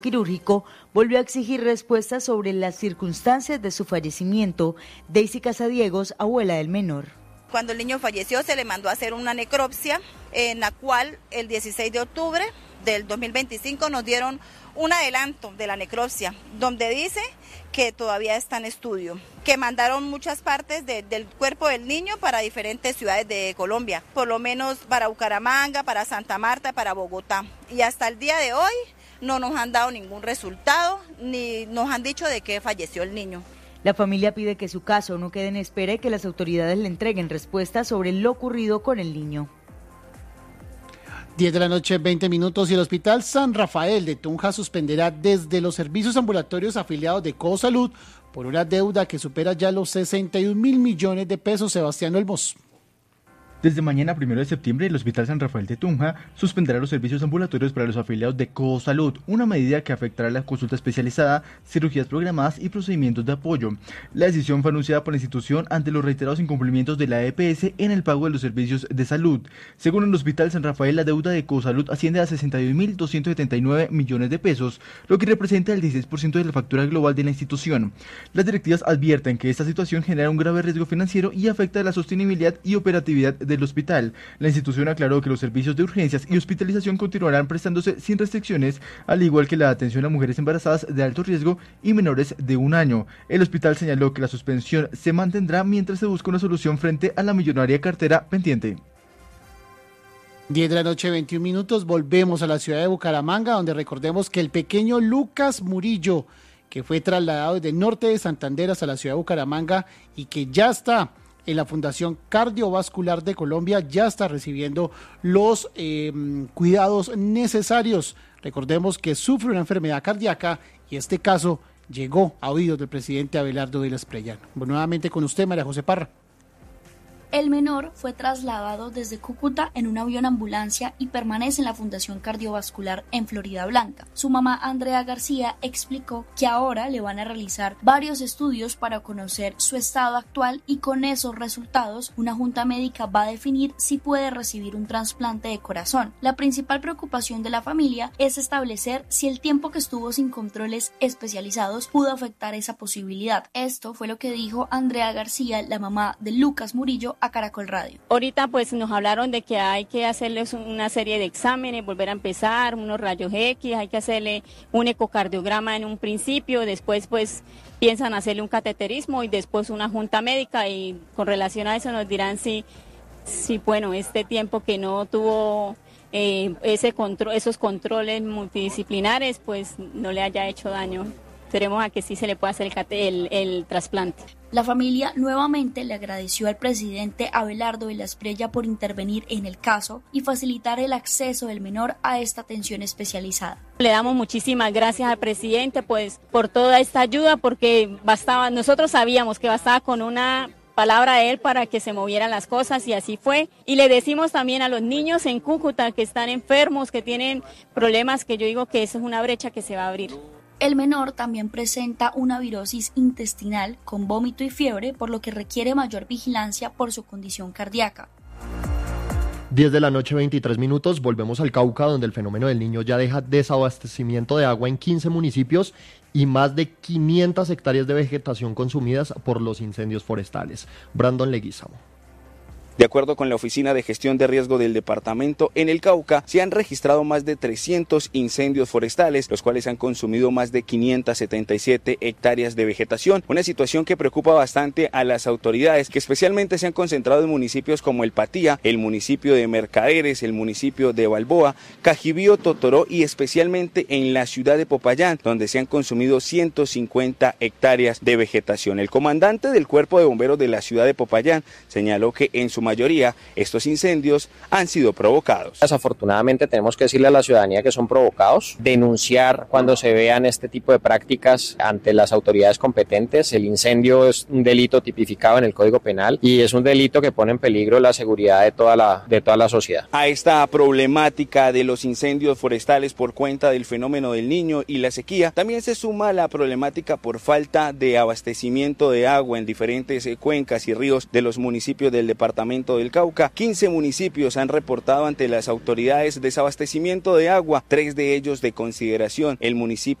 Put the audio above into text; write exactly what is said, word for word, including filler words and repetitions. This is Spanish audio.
quirúrgico volvió a exigir respuestas sobre las circunstancias de su fallecimiento. Daisy Casadiegos, abuela del menor. Cuando el niño falleció se le mandó a hacer una necropsia, en la cual el dieciséis de octubre del dos mil veinticinco nos dieron un adelanto de la necropsia, donde dice que todavía está en estudio, que mandaron muchas partes de, del cuerpo del niño para diferentes ciudades de Colombia, por lo menos para Bucaramanga, para Santa Marta, para Bogotá, y hasta el día de hoy no nos han dado ningún resultado, ni nos han dicho de qué falleció el niño. La familia pide que su caso no quede en espera y que las autoridades le entreguen respuestas sobre lo ocurrido con el niño. diez de la noche, veinte minutos, y el Hospital San Rafael de Tunja suspenderá desde los servicios ambulatorios afiliados de Cosalud por una deuda que supera ya los sesenta y un mil millones de pesos. Sebastián Olmos. Desde mañana, primero de septiembre, el Hospital San Rafael de Tunja suspenderá los servicios ambulatorios para los afiliados de Cosalud, una medida que afectará la consulta especializada, cirugías programadas y procedimientos de apoyo. La decisión fue anunciada por la institución ante los reiterados incumplimientos de la E P S en el pago de los servicios de salud. Según el Hospital San Rafael, la deuda de Cosalud asciende a sesenta y un mil doscientos setenta y nueve millones de pesos, lo que representa el dieciséis por ciento de la factura global de la institución. Las directivas advierten que esta situación genera un grave riesgo financiero y afecta la sostenibilidad y operatividad de del hospital. La institución aclaró que los servicios de urgencias y hospitalización continuarán prestándose sin restricciones, al igual que la atención a mujeres embarazadas de alto riesgo y menores de un año. El hospital señaló que la suspensión se mantendrá mientras se busca una solución frente a la millonaria cartera pendiente. diez de la noche, veintiún minutos, volvemos a la ciudad de Bucaramanga, donde recordemos que el pequeño Lucas Murillo, que fue trasladado desde el norte de Santander hasta la ciudad de Bucaramanga y que ya está en la Fundación Cardiovascular de Colombia, ya está recibiendo los eh, cuidados necesarios. Recordemos que sufre una enfermedad cardíaca y este caso llegó a oídos del presidente Abelardo Vélez Prellano. Bueno, nuevamente con usted, María José Parra. El menor fue trasladado desde Cúcuta en un avión ambulancia y permanece en la Fundación Cardiovascular en Florida Blanca. Su mamá, Andrea García, explicó que ahora le van a realizar varios estudios para conocer su estado actual y con esos resultados una junta médica va a definir si puede recibir un trasplante de corazón. La principal preocupación de la familia es establecer si el tiempo que estuvo sin controles especializados pudo afectar esa posibilidad. Esto fue lo que dijo Andrea García, la mamá de Lucas Murillo, a Caracol Radio. Ahorita pues nos hablaron de que hay que hacerles una serie de exámenes, volver a empezar, unos rayos X, hay que hacerle un ecocardiograma en un principio, después pues piensan hacerle un cateterismo y después una junta médica y con relación a eso nos dirán si, si bueno, este tiempo que no tuvo eh, ese control, esos controles multidisciplinares pues no le haya hecho daño. Esperemos a que sí se le pueda hacer el, el, el trasplante. La familia nuevamente le agradeció al presidente Abelardo Vélez Prellano por intervenir en el caso y facilitar el acceso del menor a esta atención especializada. Le damos muchísimas gracias al presidente pues por toda esta ayuda, porque bastaba, nosotros sabíamos que bastaba con una palabra de él para que se movieran las cosas y así fue. Y le decimos también a los niños en Cúcuta que están enfermos, que tienen problemas, que yo digo que esa es una brecha que se va a abrir. El menor también presenta una virosis intestinal con vómito y fiebre, por lo que requiere mayor vigilancia por su condición cardíaca. diez de la noche, veintitrés minutos, volvemos al Cauca, donde el fenómeno del Niño ya deja desabastecimiento de agua en quince municipios y más de quinientas hectáreas de vegetación consumidas por los incendios forestales. Brandon Leguizamo. De acuerdo con la Oficina de Gestión de Riesgo del departamento, en el Cauca se han registrado más de trescientos incendios forestales, los cuales han consumido más de quinientas setenta y siete hectáreas de vegetación, una situación que preocupa bastante a las autoridades, que especialmente se han concentrado en municipios como El Patía, el municipio de Mercaderes, el municipio de Balboa, Cajibío, Totoró y especialmente en la ciudad de Popayán, donde se han consumido ciento cincuenta hectáreas de vegetación. El comandante del Cuerpo de Bomberos de la ciudad de Popayán señaló que en su mayoría estos incendios han sido provocados. Desafortunadamente tenemos que decirle a la ciudadanía que son provocados, denunciar cuando se vean este tipo de prácticas ante las autoridades competentes. El incendio es un delito tipificado en el Código Penal y es un delito que pone en peligro la seguridad de toda la, de toda la sociedad. A esta problemática de los incendios forestales por cuenta del fenómeno del Niño y la sequía, también se suma la problemática por falta de abastecimiento de agua en diferentes cuencas y ríos de los municipios del departamento departamento del Cauca, quince municipios han reportado ante las autoridades desabastecimiento de agua, tres de ellos de consideración. El municipio